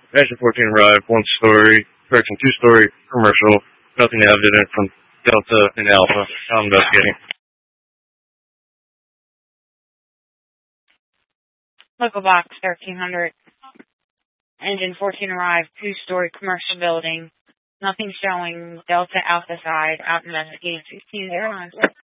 Engine 14 arrived, two-story commercial. Nothing evident from Delta and Alpha. Now investigating. Local box 1300. Engine 14 arrived, two-story commercial building. Nothing showing Delta Alpha side. Out investigating 16 airlines.